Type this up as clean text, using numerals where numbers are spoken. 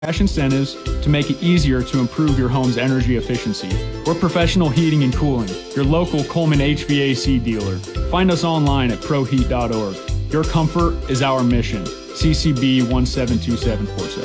cash incentives to make it easier to improve your home's energy efficiency. We're Professional Heating and Cooling, your local Coleman HVAC dealer. Find us online at proheat.org. Your comfort is our mission. CCB 172747.